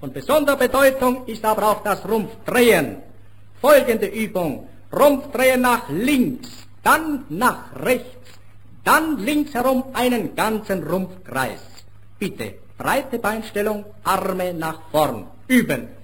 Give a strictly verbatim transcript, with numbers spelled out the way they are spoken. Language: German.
Von besonderer Bedeutung ist aber auch das Rumpfdrehen. Folgende Übung. Rumpfdrehen nach links, dann nach rechts, dann links herum einen ganzen Rumpfkreis. Bitte, breite Beinstellung, Arme nach vorn. Üben.